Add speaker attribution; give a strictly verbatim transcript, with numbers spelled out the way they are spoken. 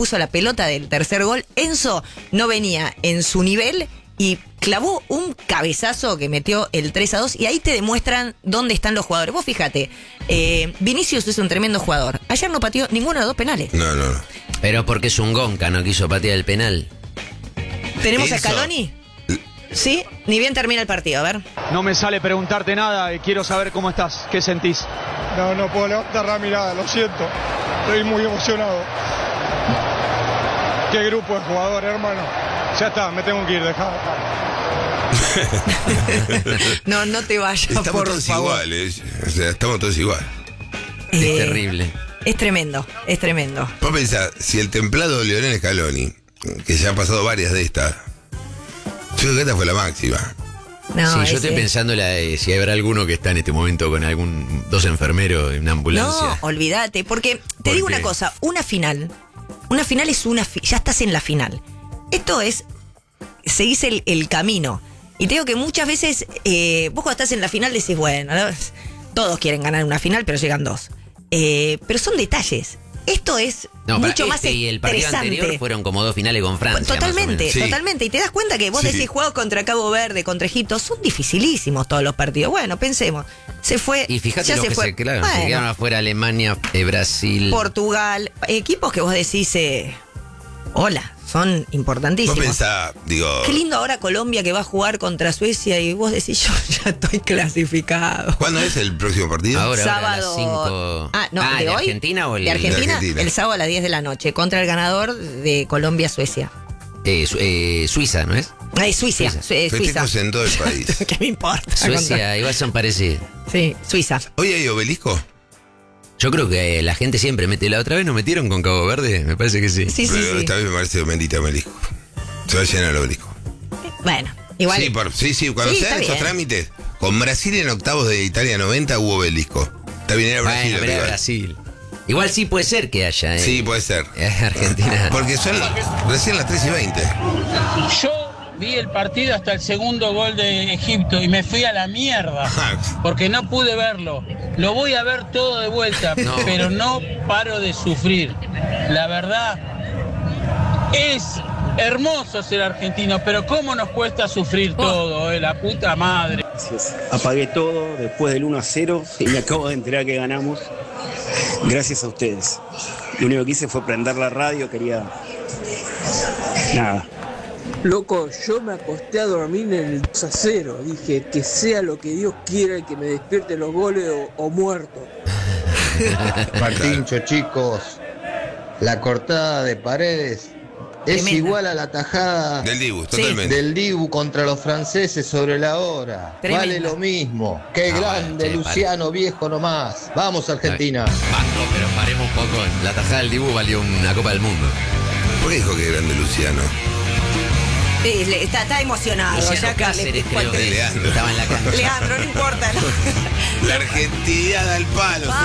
Speaker 1: puso la pelota del tercer gol. Enzo no venía en su nivel y clavó un cabezazo que metió el tres a dos y ahí te demuestran dónde están los jugadores. Vos fíjate, eh, Vinicius es un tremendo jugador. Ayer no pateó ninguno de los dos penales.
Speaker 2: No, no, no.
Speaker 3: Pero porque es un gonca, no quiso patear el penal.
Speaker 1: ¿Tenemos a
Speaker 2: Eso.
Speaker 1: Scaloni? Sí, ni bien termina el partido, a ver.
Speaker 4: No me sale preguntarte nada, eh, quiero saber cómo estás, qué sentís.
Speaker 5: No, no puedo levantar la mirada, lo siento. Estoy muy emocionado. Qué grupo de jugadores, hermano. Ya está, me tengo que ir, dejá.
Speaker 1: No, no te vayas,
Speaker 2: Estamos
Speaker 1: por
Speaker 2: todos
Speaker 1: favor.
Speaker 2: iguales. O sea, estamos todos igual.
Speaker 3: Es
Speaker 1: Eh,
Speaker 3: terrible.
Speaker 1: Es tremendo, es tremendo.
Speaker 2: Vos pensás, si el templado Lionel Scaloni, que ya han pasado varias de estas, yo creo que esta fue la máxima.
Speaker 1: No,
Speaker 3: sí, yo
Speaker 1: ese-
Speaker 3: estoy pensando la, eh, si habrá alguno que está en este momento con algún dos enfermeros en una ambulancia.
Speaker 1: No, olvídate, porque te
Speaker 2: ¿Por
Speaker 1: digo
Speaker 2: qué?
Speaker 1: una cosa, una final, una final es una, fi- ya estás en la final. Esto es, seguís el, el camino. Y te digo que muchas veces, eh, vos cuando estás en la final decís, bueno, ¿no? Todos quieren ganar una final, pero llegan dos. Eh, pero son detalles. Esto es
Speaker 3: No, para
Speaker 1: mucho más
Speaker 3: este y el partido
Speaker 1: estresante.
Speaker 3: anterior fueron como dos finales con Francia. más o
Speaker 1: Totalmente,
Speaker 3: menos.
Speaker 2: Sí.
Speaker 1: totalmente. Y te das cuenta que vos
Speaker 2: Sí,
Speaker 1: decís
Speaker 2: sí.
Speaker 1: juegos contra Cabo Verde, contra Egipto, son dificilísimos todos los partidos. Bueno, pensemos. Se fue.
Speaker 3: Y fíjate
Speaker 1: ya
Speaker 3: los
Speaker 1: se
Speaker 3: que
Speaker 1: fue.
Speaker 3: se, claro,
Speaker 1: Bueno,
Speaker 3: se quedaron afuera: Alemania, eh, Brasil.
Speaker 1: Portugal, equipos que vos decís, eh, hola, son
Speaker 2: Vos
Speaker 1: importantísimos.
Speaker 2: pensás, digo,
Speaker 1: Qué lindo ahora Colombia que va a jugar contra Suecia y vos decís, yo ya estoy clasificado.
Speaker 2: ¿cuándo es el próximo partido?
Speaker 3: Ahora, ahora a las
Speaker 1: Sábado.
Speaker 3: cinco.
Speaker 1: Ah, no,
Speaker 3: Ah,
Speaker 1: ¿de,
Speaker 3: ¿de
Speaker 1: hoy?
Speaker 3: Argentina o el
Speaker 1: De Argentina,
Speaker 2: De Argentina.
Speaker 1: el sábado a las diez de la noche, contra el ganador de Colombia-Suecia.
Speaker 3: Eh, Su- eh, Suiza, ¿no es?
Speaker 1: Ay, Suiza,
Speaker 3: Suiza.
Speaker 1: Su- eh, Suiza.
Speaker 2: Festejos en todo el país.
Speaker 1: ¿Qué me importa?
Speaker 3: Suecia, igual son parecidos.
Speaker 1: Sí, Suiza.
Speaker 2: ¿Hoy hay obelisco?
Speaker 3: Yo creo que eh, la gente siempre mete. ¿La otra vez no metieron con Cabo Verde? Me parece que sí.
Speaker 1: Sí, sí,
Speaker 2: Pero
Speaker 1: sí.
Speaker 2: esta vez me parece bendita obelisco. Se va a llenar el obelisco.
Speaker 1: Bueno, igual.
Speaker 2: Sí, por, sí, sí, cuando
Speaker 1: Sí,
Speaker 2: se
Speaker 1: está
Speaker 2: dan estos
Speaker 1: bien.
Speaker 2: trámites, con Brasil en octavos de Italia noventa hubo obelisco. Está bien, era Brasil.
Speaker 3: Bueno,
Speaker 2: el
Speaker 3: pero era
Speaker 2: rival.
Speaker 3: Brasil. Igual sí puede ser que haya. eh.
Speaker 2: Sí, puede ser.
Speaker 3: Eh, Argentina.
Speaker 2: Porque son recién las tres y veinte.
Speaker 6: Yo vi el partido hasta el segundo gol de Egipto y me fui a la mierda porque no pude verlo. Lo voy a ver todo de vuelta,
Speaker 3: No.
Speaker 6: pero no paro de sufrir. La verdad, es hermoso ser argentino, pero cómo nos cuesta sufrir todo, eh, la puta madre.
Speaker 7: Apagué todo después del uno a cero y me acabo de enterar que ganamos. Gracias a ustedes. Lo único que hice fue prender la radio, quería... Nada.
Speaker 8: Loco, yo me acosté a dormir en el dos a cero. Dije que sea lo que Dios quiera y que me despierte los goles o, o muerto.
Speaker 9: Martincho, chicos, la cortada de Paredes es
Speaker 1: Tremenda.
Speaker 9: igual a la tajada
Speaker 2: Del Dibu, totalmente.
Speaker 9: del Dibu contra los franceses sobre la hora.
Speaker 1: Tremenda.
Speaker 9: Vale lo mismo. Qué
Speaker 3: Ah,
Speaker 9: grande,
Speaker 3: bueno, che,
Speaker 9: Luciano, viejo nomás. Vamos, Argentina.
Speaker 3: Banco, pero paremos un poco. La tajada del Dibu valió una Copa del Mundo.
Speaker 2: ¿Por qué dijo que grande Luciano?
Speaker 1: Sí, le- está, está emocionado.
Speaker 3: Luciano
Speaker 1: ya que le-
Speaker 3: Cáceres, creo
Speaker 2: de
Speaker 3: que
Speaker 2: Leandro.
Speaker 3: estaba en la cancha.
Speaker 1: Leandro, no importa. ¿no?
Speaker 2: La Argentina da el palo,
Speaker 1: Vamos,